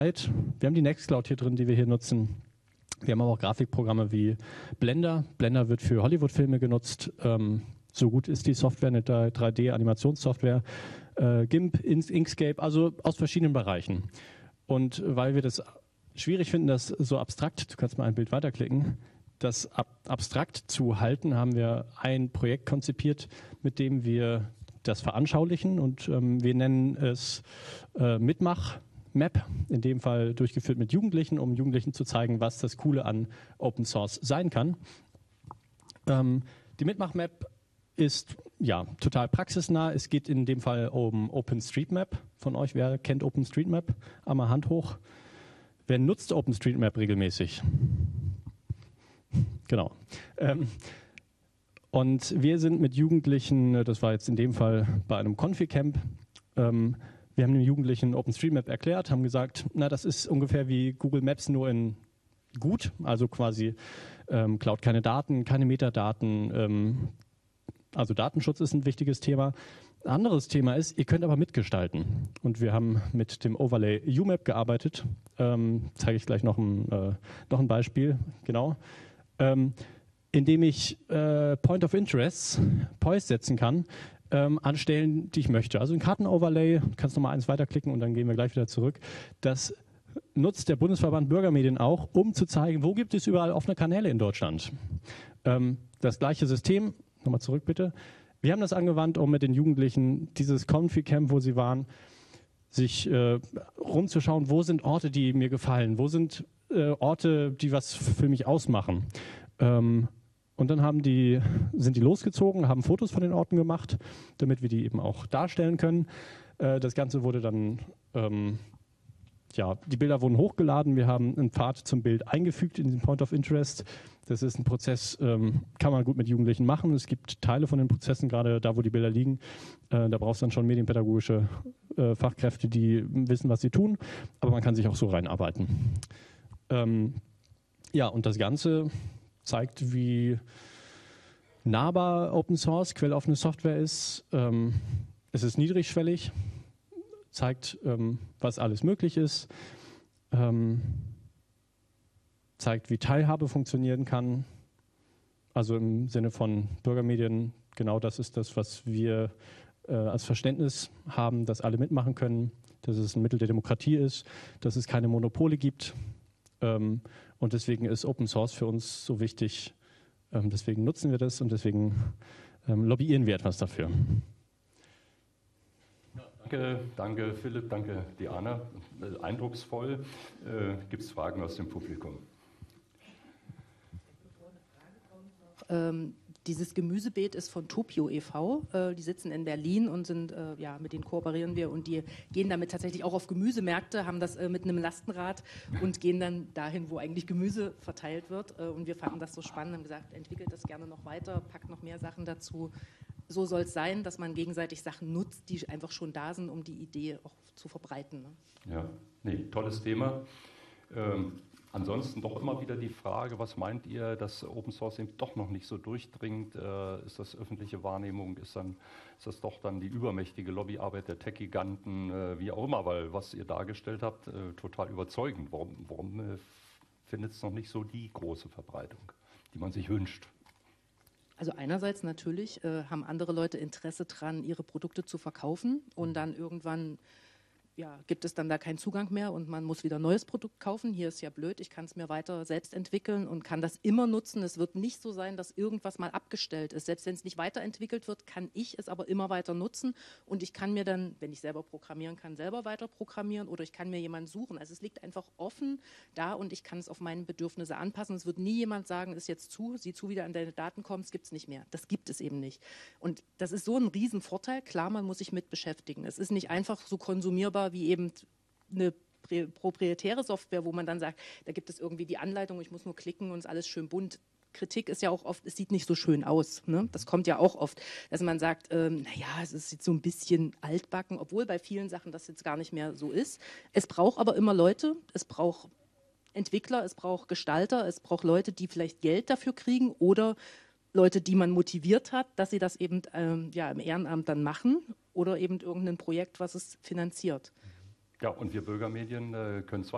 Wir haben die Nextcloud hier drin, die wir hier nutzen. Wir haben aber auch Grafikprogramme wie Blender. Blender wird für Hollywood-Filme genutzt. So gut ist die Software, eine 3D-Animationssoftware. GIMP, Inkscape, also aus verschiedenen Bereichen. Und weil wir das schwierig finden, das so abstrakt, du kannst mal ein Bild weiterklicken, das abstrakt zu halten, haben wir ein Projekt konzipiert, mit dem wir das veranschaulichen. Und wir nennen es Mitmach-Map, in dem Fall durchgeführt mit Jugendlichen, um Jugendlichen zu zeigen, was das Coole an Open Source sein kann. Die Mitmach-Map ist ja total praxisnah. Es geht in dem Fall um OpenStreetMap. Von euch, wer kennt OpenStreetMap? Einmal Hand hoch. Wer nutzt OpenStreetMap regelmäßig? Genau. Und wir sind mit Jugendlichen, das war jetzt in dem Fall bei einem Confi-Camp, wir haben den Jugendlichen OpenStreetMap erklärt, haben gesagt, na, das ist ungefähr wie Google Maps nur in gut, also quasi klaut keine Daten, keine Metadaten, also Datenschutz ist ein wichtiges Thema. Ein anderes Thema ist, ihr könnt aber mitgestalten. Und wir haben mit dem Overlay UMap gearbeitet. Zeige ich gleich noch ein Beispiel. Genau. Indem ich Point of Interest, POIs setzen kann, an Stellen, die ich möchte. Also ein Kartenoverlay, du kannst noch mal eins weiterklicken und dann gehen wir gleich wieder zurück. Das nutzt der Bundesverband Bürgermedien auch, um zu zeigen, wo gibt es überall offene Kanäle in Deutschland. Das gleiche System, nochmal zurück bitte. Wir haben das angewandt, um mit den Jugendlichen dieses Confi-Camp, wo sie waren, sich rumzuschauen, wo sind Orte, die mir gefallen, wo sind Orte, die was für mich ausmachen. Und dann sind die losgezogen, haben Fotos von den Orten gemacht, damit wir die eben auch darstellen können. Das Ganze wurde dann, die Bilder wurden hochgeladen. Wir haben einen Pfad zum Bild eingefügt in den Point of Interest. Das ist ein Prozess, kann man gut mit Jugendlichen machen. Es gibt Teile von den Prozessen, gerade da, wo die Bilder liegen. Da brauchst du dann schon medienpädagogische Fachkräfte, die wissen, was sie tun. Aber man kann sich auch so reinarbeiten. Und das Ganze zeigt, wie nahbar Open Source, quelloffene Software ist. Es ist niedrigschwellig, zeigt, was alles möglich ist. Zeigt, wie Teilhabe funktionieren kann. Also im Sinne von Bürgermedien, genau das ist das, was wir als Verständnis haben, dass alle mitmachen können, dass es ein Mittel der Demokratie ist, dass es keine Monopole gibt. Und deswegen ist Open Source für uns so wichtig. Deswegen nutzen wir das und deswegen lobbyieren wir etwas dafür. Danke Philipp, danke Diana. Eindrucksvoll. Gibt es Fragen aus dem Publikum? Dieses Gemüsebeet ist von Topio e.V. Die sitzen in Berlin und sind, mit denen kooperieren wir und die gehen damit tatsächlich auch auf Gemüsemärkte, haben das mit einem Lastenrad und gehen dann dahin, wo eigentlich Gemüse verteilt wird. Und wir fanden das so spannend, haben gesagt, entwickelt das gerne noch weiter, packt noch mehr Sachen dazu. So soll es sein, dass man gegenseitig Sachen nutzt, die einfach schon da sind, um die Idee auch zu verbreiten. Ne? Ja, tolles Thema. Ansonsten doch immer wieder die Frage, was meint ihr, dass Open Source eben doch noch nicht so durchdringt? Ist das öffentliche Wahrnehmung? Ist das doch dann die übermächtige Lobbyarbeit der Tech-Giganten? Wie auch immer, weil was ihr dargestellt habt, total überzeugend. Warum findet es noch nicht so die große Verbreitung, die man sich wünscht? Also einerseits natürlich haben andere Leute Interesse daran, ihre Produkte zu verkaufen und dann irgendwann gibt es dann da keinen Zugang mehr und man muss wieder ein neues Produkt kaufen. Hier ist ja blöd, ich kann es mir weiter selbst entwickeln und kann das immer nutzen. Es wird nicht so sein, dass irgendwas mal abgestellt ist. Selbst wenn es nicht weiterentwickelt wird, kann ich es aber immer weiter nutzen und ich kann mir dann, wenn ich selber programmieren kann, selber weiter programmieren oder ich kann mir jemanden suchen. Also es liegt einfach offen da und ich kann es auf meine Bedürfnisse anpassen. Es wird nie jemand sagen, ist jetzt sieh zu, wie du an deine Daten kommst, gibt es nicht mehr. Das gibt es eben nicht. Und das ist so ein Riesenvorteil. Klar, man muss sich mit beschäftigen. Es ist nicht einfach so konsumierbar wie eben eine proprietäre Software, wo man dann sagt, da gibt es irgendwie die Anleitung, ich muss nur klicken und es ist alles schön bunt. Kritik ist ja auch oft, es sieht nicht so schön aus. Ne? Das kommt ja auch oft, dass man sagt, es ist jetzt so ein bisschen altbacken, obwohl bei vielen Sachen das jetzt gar nicht mehr so ist. Es braucht aber immer Leute, es braucht Entwickler, es braucht Gestalter, es braucht Leute, die vielleicht Geld dafür kriegen oder Leute, die man motiviert hat, dass sie das eben im Ehrenamt dann machen oder eben irgendein Projekt, was es finanziert. Ja, und wir Bürgermedien können zwar